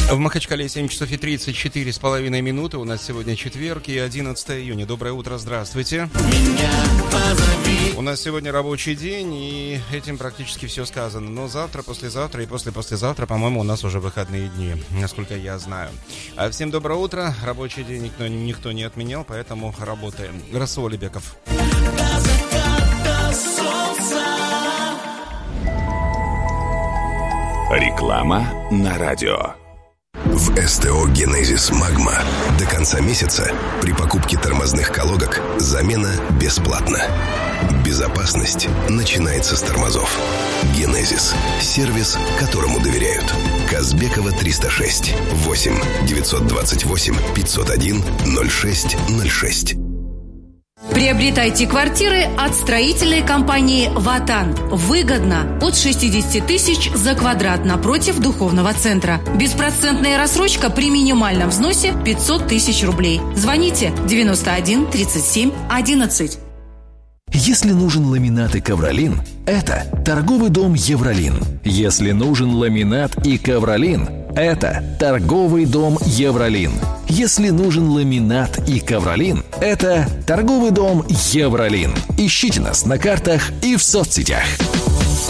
В Махачкале 7 часов и 34,5 минуты. У нас сегодня четверг и 11 июня. Доброе утро, здравствуйте. У нас сегодня рабочий день, и этим практически все сказано. Но завтра, послезавтра и послезавтра, по-моему, у нас уже выходные дни, насколько я знаю. Всем доброе утро. Рабочий день никто не отменял, поэтому работаем. Расул Алибеков. Реклама на радио. В СТО «Генезис Магма» до конца месяца при покупке тормозных колодок замена бесплатна. Безопасность начинается с тормозов. «Генезис» – сервис, которому доверяют. Казбекова 306 8 928 501 06 06. Приобретайте квартиры от строительной компании «Ватан». Выгодно. От 60 тысяч за квадрат напротив духовного центра. Беспроцентная рассрочка при минимальном взносе 500 тысяч рублей. Звоните 91 37 11. Если нужен ламинат и ковролин, это торговый дом «Евролин». Если нужен ламинат и ковролин, это торговый дом «Евролин». Если нужен ламинат и ковролин, это торговый дом «Евролин». Ищите нас на картах и в соцсетях.